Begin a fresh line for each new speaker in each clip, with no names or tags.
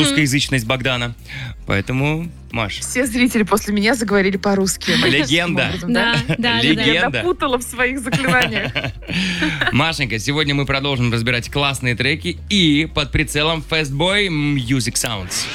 русскоязычность Богдана. Поэтому, Маш.
Все зрители после меня заговорили по-русски.
Легенда.
Да.
Легенда.
Я допутала в своих заклинаниях.
Машенька, сегодня мы продолжим разбирать классные треки и под прицелом Fastboy Music Sounds.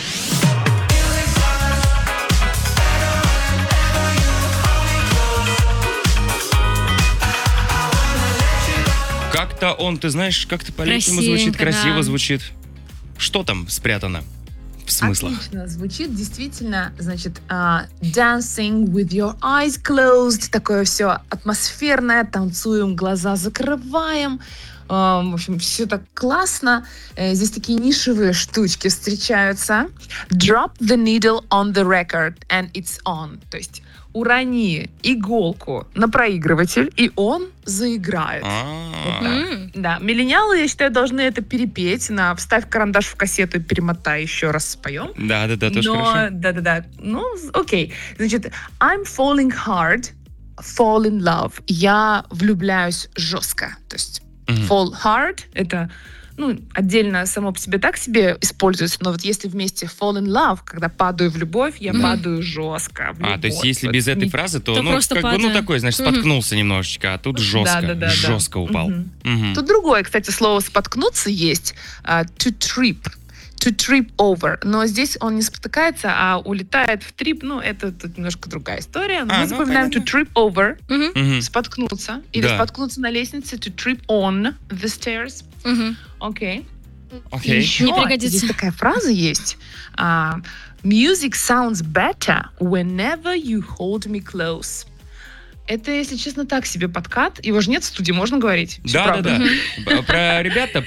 Как-то он, ты знаешь, как-то по-летнему звучит, красиво звучит. Что там спрятано в смыслах?
Отлично звучит, действительно, значит, dancing with your eyes closed, такое все атмосферное, танцуем, глаза закрываем. В общем, все так классно. Здесь такие нишевые штучки встречаются. Drop the needle on the record and it's on. То есть урони иголку на проигрыватель, и он заиграет. Вот так. Да, миллениалы, я считаю, должны это перепеть. Вставь карандаш в кассету и перемотай еще раз, споем.
Да, тоже хорошо.
Да. Ну, окей. Значит, I'm falling hard, fall in love. Я влюбляюсь жестко. То есть fall hard — это отдельно само по себе так себе используется, но вот если вместе fall in love, когда падаю в любовь, я падаю жестко в любовь.
То есть если без этой фразы, то такой, значит, споткнулся немножечко, а тут жестко упал.
Тут другое, кстати, слово «споткнуться» есть. To trip over. Но здесь он не спотыкается, а улетает в трип. Это тут немножко другая история. Мы запоминаем to trip over, споткнуться. Или споткнуться на лестнице, to trip on the stairs. Окей. Еще
не пригодится.
Здесь такая фраза есть. Music sounds better whenever you hold me close. Это, если честно, так себе подкат. Его же нет в студии, можно говорить?
Да. Про ребята,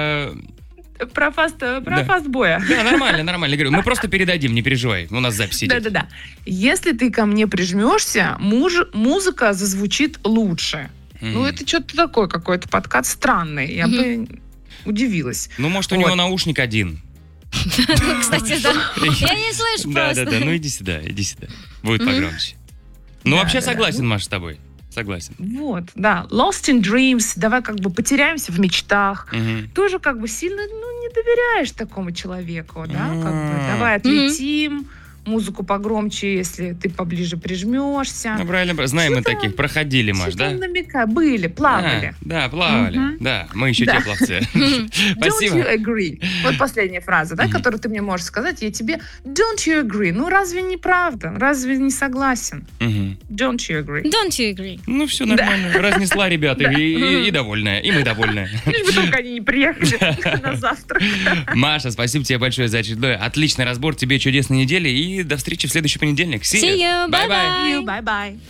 Про фастбоя.
Да, нормально, говорю. Мы просто передадим, не переживай. У нас запись идет.
Да. Если ты ко мне прижмешься, музыка зазвучит лучше. Это что-то такое, какой-то подкат странный. Я бы удивилась.
Может, у него наушник один.
Кстати, да. Я не слышу просто.
Да. Иди сюда. Будет погромче. Вообще согласен, Маша, с тобой. Согласен.
Вот, да. Lost in dreams. Давай потеряемся в мечтах. Тоже сильно не доверяешь такому человеку, да? Давай отлетим. Музыку погромче, если ты поближе прижмешься.
Правильно, знаем мы таких. Проходили, Маш, да?
Были, плавали.
Да, плавали. Да, мы еще те пловцы. Спасибо.
Don't you agree? Вот последняя фраза, да, которую ты мне можешь сказать. Я тебе don't you agree? Разве не правда? Разве не согласен? Don't you agree?
Don't you agree?
Все нормально. Разнесла ребята и довольная. И мы довольны.
Лишь бы только они не приехали на завтрак.
Маша, спасибо тебе большое за очередной отличный разбор. Тебе чудесной недели и до встречи в следующий понедельник.
See you. Bye-bye.
Bye-bye.